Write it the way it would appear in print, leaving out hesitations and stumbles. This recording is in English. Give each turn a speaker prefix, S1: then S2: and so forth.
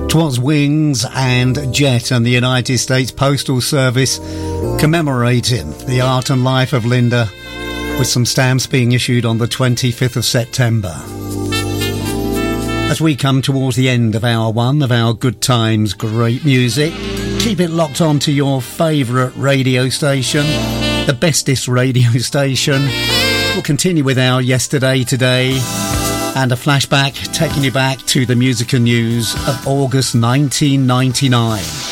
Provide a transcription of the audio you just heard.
S1: 'Twas Wings and Jet and the United States Postal Service commemorating the art and life of Linda, with some stamps being issued on the 25th of September. As we come towards the end of hour one of our Good Times, Great Music, keep it locked on to your favourite radio station, the bestest radio station. We'll continue with our Yesterday Today and a flashback taking you back to the musical news of August 1999.